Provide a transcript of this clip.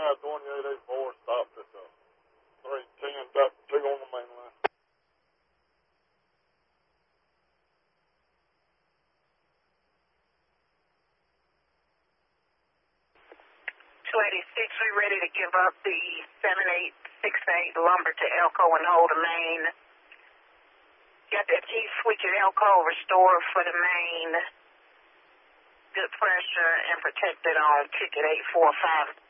2884 stopped at 310.2 on the main line. 286, we ready to give up the 7868 lumber to Elko and hold the main. Got that key switch at Elko, restore for the main. Good pressure and protected on ticket 845.